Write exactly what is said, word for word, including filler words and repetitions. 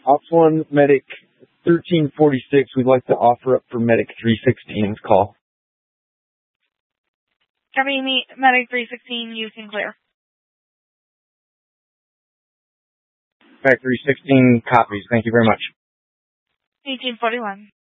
Ops one, Medic thirteen forty-six. We'd like to offer up for Medic three sixteen's call. Copy me, Medic three sixteen, you can clear. Medic three sixteen copies. Thank you very much. eighteen forty-one.